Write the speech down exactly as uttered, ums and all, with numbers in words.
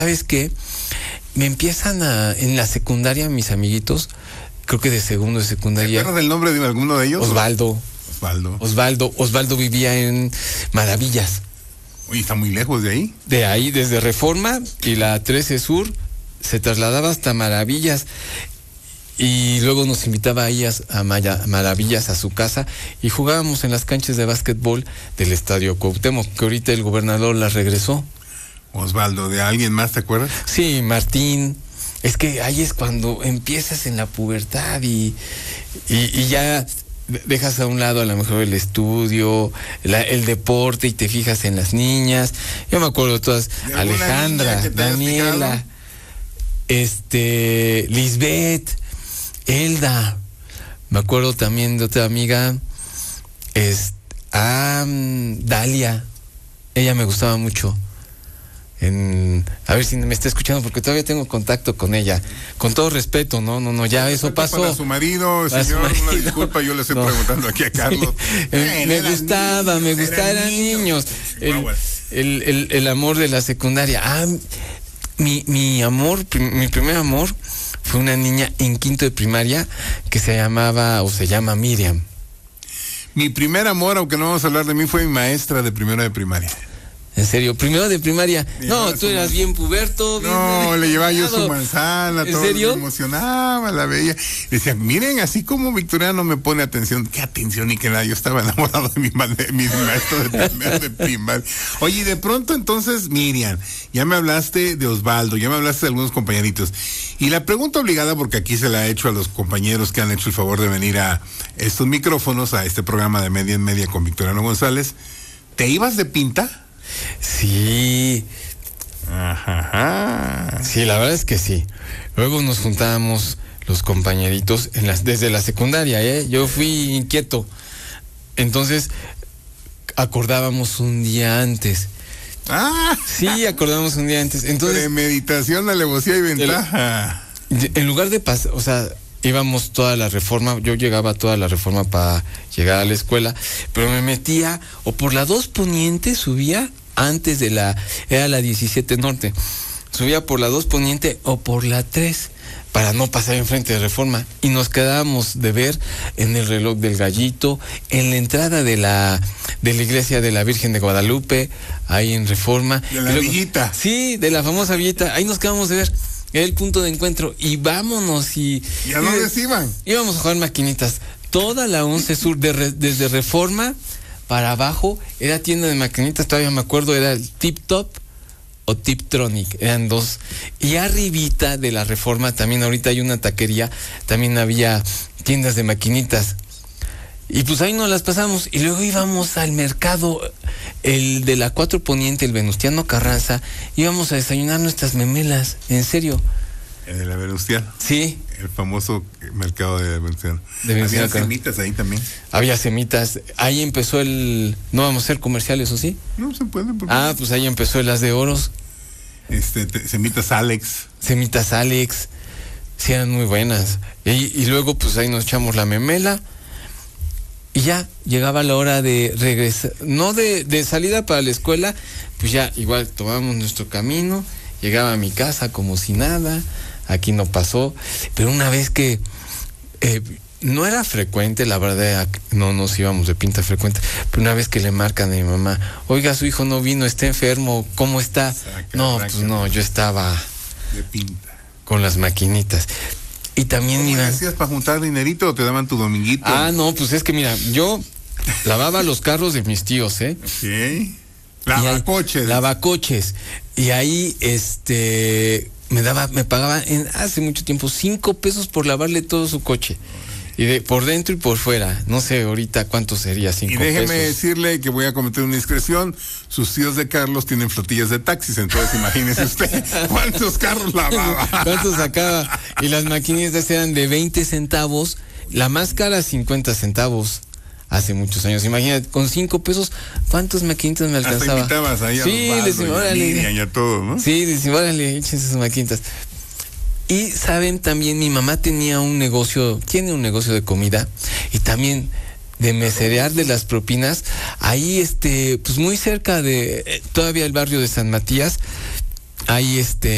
¿Sabes qué? Me empiezan a, en la secundaria, mis amiguitos, creo que de segundo de secundaria. ¿Te acuerdas del nombre de alguno de ellos? Osvaldo. Osvaldo. Osvaldo. Osvaldo vivía en Maravillas. Oye, está muy lejos de ahí. De ahí, desde Reforma y la trece Sur, se trasladaba hasta Maravillas. Y luego nos invitaba ahí a, a Maravillas, a su casa, y jugábamos en las canchas de básquetbol del Estadio Cuauhtémoc, que ahorita el gobernador las regresó. Osvaldo, ¿de alguien más te acuerdas? Sí, Martín. Es que ahí es cuando empiezas en la pubertad y, y, y ya dejas a un lado a lo mejor el estudio, la, el deporte, y te fijas en las niñas. Yo me acuerdo de todas, ¿De Alejandra, Daniela, este, Lisbeth, Elda. Me acuerdo también de otra amiga, es, ah, Dalia. Ella me gustaba mucho. En, a ver si me está escuchando, porque todavía tengo contacto con ella, con todo respeto. No, no, no, ya eso pasó. Para su marido, para señor, su marido. Una disculpa, yo le estoy no. preguntando aquí a Carlos. Sí. Eh, me gustaba, niños, me gustaba, eran niños. niños. El, el, el, el amor de la secundaria. Ah, mi, mi amor, mi primer amor fue una niña en quinto de primaria que se llamaba, o se llama Miriam. Mi primer amor, aunque no vamos a hablar de mí, fue mi maestra de primero de primaria. En serio, primero de primaria. No, tú eras bien puberto. Bien no, le llevaba yo su manzana, ¿En todo. serio? Me emocionaba, la veía. Decía, miren, así como Victoriano me pone atención. ¿Qué atención ni que nada? Yo estaba enamorado de mi, de mi maestro de primero de primaria. Oye, y de pronto entonces, Miriam, ya me hablaste de Osvaldo, ya me hablaste de algunos compañeritos. Y la pregunta obligada, porque aquí se la he hecho a los compañeros que han hecho el favor de venir a estos micrófonos, a este programa de Media en Media con Victoriano González. ¿Te ibas de pinta? Sí. Ajá. Sí, la verdad es que sí. Luego nos juntábamos los compañeritos en las, desde la secundaria, ¿eh? Yo fui inquieto. Entonces, acordábamos un día antes. Ah. Sí, acordábamos un día antes. Entonces, meditación, alevosía y ventaja. El, en lugar de pasar, o sea, íbamos toda la Reforma, yo llegaba a toda la Reforma para llegar a la escuela, pero me metía, o por la dos Poniente subía, antes de la, era la diecisiete Norte, subía por la dos Poniente o por la tres, para no pasar enfrente de Reforma, y nos quedábamos de ver en el reloj del Gallito, en la entrada de la, de la iglesia de la Virgen de Guadalupe, ahí en Reforma. De la villita. Sí, de la famosa villita, ahí nos quedamos de ver. Era el punto de encuentro, y vámonos, y... ¿Y a dónde se iban? Íbamos a jugar maquinitas. Toda la once Sur, de re, desde Reforma para abajo, era tienda de maquinitas, todavía me acuerdo, era el Tip Top o Tiptronic, eran dos. Y arribita de la Reforma, también ahorita hay una taquería, también había tiendas de maquinitas. Y pues ahí nos las pasamos, y luego íbamos al mercado, el de la cuatro Poniente, el Venustiano Carranza, íbamos a desayunar nuestras memelas, en serio. ¿El de la Venustiano? Sí. El famoso mercado de Venustiano. De Venustiano. ¿Había semitas ahí también? Había semitas, ahí empezó el... ¿No vamos a hacer comerciales o sí? No se puede. Porque... Ah, pues ahí empezó el As de Oros. Este, te, semitas Alex. Semitas Alex, sí eran muy buenas. Y, y luego pues ahí nos echamos la memela. Y ya llegaba la hora de regresar, no de, de salida para la escuela, pues ya igual tomábamos nuestro camino, llegaba a mi casa como si nada, aquí no pasó, pero una vez que eh, no era frecuente, la verdad, no nos íbamos de pinta frecuente, pero una vez que le marcan a mi mamá, oiga, su hijo no vino, está enfermo, ¿cómo está? Saca, no, saca. Pues no, yo estaba de pinta con las maquinitas. Y también ¿Cómo iban... hacías para juntar dinerito o te daban tu dominguito? Ah, no, pues es que mira, yo lavaba los carros de mis tíos, ¿eh? Sí. Lavacoches. Lavacoches. Y ahí, este, me daba, me pagaba en hace mucho tiempo cinco pesos por lavarle todo su coche. Y de por dentro y por fuera. No sé ahorita cuánto sería cinco pesos. Y déjeme pesos. decirle que voy a cometer una indiscreción. Sus tíos de Carlos tienen flotillas de taxis, entonces imagínese usted cuántos carros lavaba. ¿Cuántos sacaba? Y las maquinitas eran de veinte centavos, la más cara cincuenta centavos. Hace muchos años, imagínate, con cinco pesos, ¿cuántas maquinitas me alcanzaba? Hasta invitabas ahí a sí, los les decía, órale. Y a todo, ¿no? Sí, les decía, órale, echen esas maquinitas. Y saben, también mi mamá tenía un negocio, tiene un negocio de comida y también de meserear de las propinas, ahí este, pues muy cerca de, eh, todavía el barrio de San Matías, ahí este